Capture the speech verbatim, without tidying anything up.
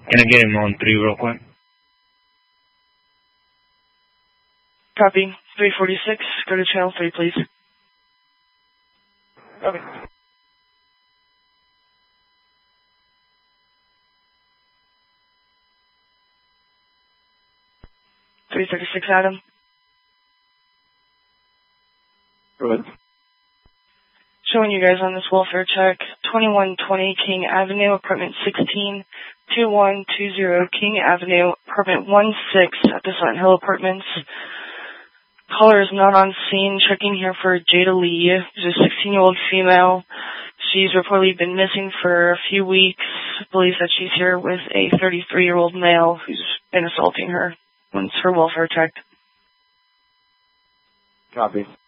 Can I get him on three real quick? Copy. three forty-six, go to channel three, please. Okay. three thirty-six, Adam. Go ahead. Showing you guys on this welfare check, twenty-one twenty King Avenue, apartment sixteen, two one two zero King Avenue, apartment one six at the Sun Hill Apartments. Caller is not on scene. Checking here for Jada Lee, who's a sixteen-year-old female. She's reportedly been missing for a few weeks. Believes that she's here with a thirty-three-year-old male who's been assaulting her once her welfare checked. Copy.